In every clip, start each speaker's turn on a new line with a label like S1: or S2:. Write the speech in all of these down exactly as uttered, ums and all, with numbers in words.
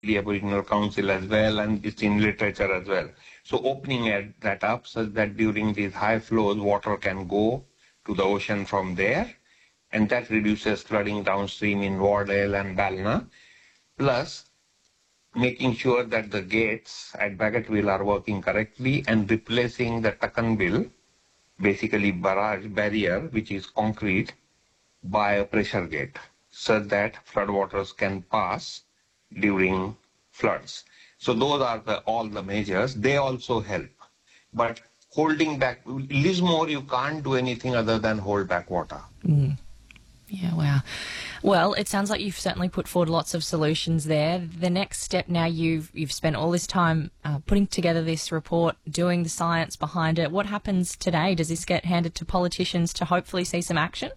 S1: the Aboriginal Council as well, and it's in literature as well. So opening it, that up such that during these high flows, water can go to the ocean from there, and that reduces flooding downstream in Wardale and Ballina. Plus, making sure that the gates at Bagotville are working correctly and replacing the Tuckanbill, basically barrage barrier, which is concrete, by a pressure gate, so that floodwaters can pass during floods. So those are the, all the measures. They also help. But holding back, Lismore, you can't do anything other than hold back water.
S2: Mm. Yeah, wow. Well, it sounds like you've certainly put forward lots of solutions there. The next step now, you've you've spent all this time uh, putting together this report, doing the science behind it. What happens today? Does this get handed to politicians to hopefully see some action?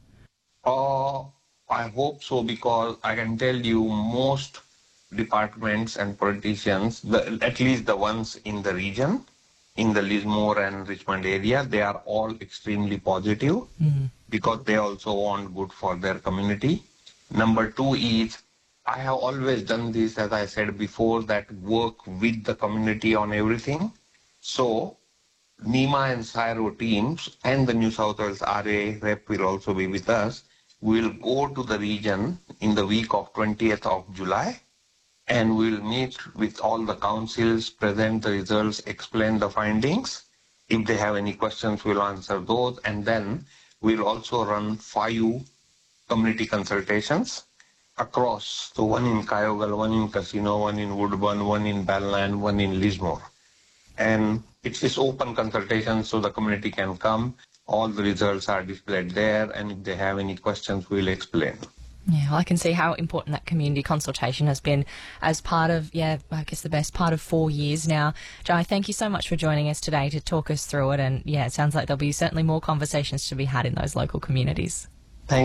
S1: Uh, I hope so, because I can tell you most departments and politicians, the, at least the ones in the region, in the Lismore and Richmond area, they are all extremely positive mm-hmm. because they also want good for their community. Number two is, I have always done this, as I said before, that work with the community on everything. So NEMA and CSIRO teams and the New South Wales R A rep will also be with us. We'll go to the region in the week of twentieth of July, and we'll meet with all the councils, present the results, explain the findings. If they have any questions, we'll answer those. And then we'll also run five community consultations across. So one in Kyogle, one in Casino, one in Woodburn, one in Ballina, and one in Lismore. And it's this open consultation so the community can come. All the results are displayed there, and if they have any questions, we'll explain.
S2: Yeah, well, I can see how important that community consultation has been as part of, yeah, I guess the best part of four years now. Jai, thank you so much for joining us today to talk us through it. And, yeah, it sounds like there'll be certainly more conversations to be had in those local communities.